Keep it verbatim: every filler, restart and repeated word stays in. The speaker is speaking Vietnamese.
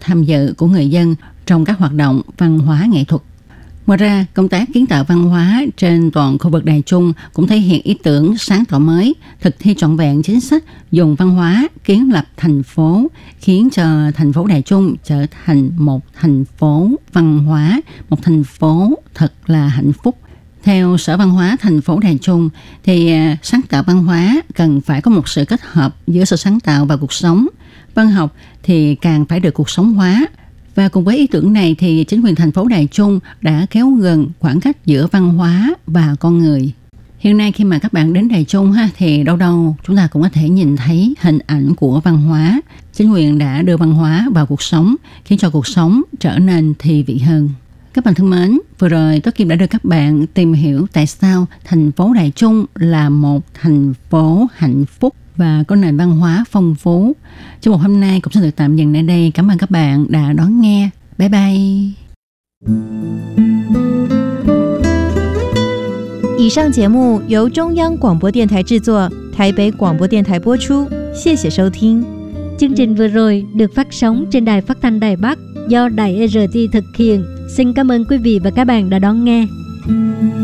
tham dự của người dân trong các hoạt động văn hóa nghệ thuật. Ngoài ra, công tác kiến tạo văn hóa trên toàn khu vực Đài Trung cũng thể hiện ý tưởng sáng tạo mới, thực thi trọn vẹn chính sách dùng văn hóa kiến lập thành phố, khiến cho thành phố Đài Trung trở thành một thành phố văn hóa, một thành phố thật là hạnh phúc. Theo Sở Văn hóa thành phố Đài Trung, thì sáng tạo văn hóa cần phải có một sự kết hợp giữa sự sáng tạo và cuộc sống. Văn học thì càng phải được cuộc sống hóa. Và cùng với ý tưởng này thì chính quyền thành phố Đài Trung đã kéo gần khoảng cách giữa văn hóa và con người. Hiện nay khi mà các bạn đến Đài Trung ha, thì đâu đâu chúng ta cũng có thể nhìn thấy hình ảnh của văn hóa. Chính quyền đã đưa văn hóa vào cuộc sống, khiến cho cuộc sống trở nên thi vị hơn. Các bạn thân mến, vừa rồi Tố Kim đã đưa các bạn tìm hiểu tại sao thành phố Đài Trung là một thành phố hạnh phúc và có nền văn hóa phong phú. Chương mục hôm nay cũng xin được tạm dừng tại đây. Cảm ơn các bạn đã đón nghe. Bye bye. 以上节目由中央广播电台制作，台北广播电台播出。谢谢收听。 Chương trình vừa rồi được phát sóng trên đài phát thanh Đài Bắc do đài rờ tê thực hiện. Xin cảm ơn quý vị và các bạn đã đón nghe.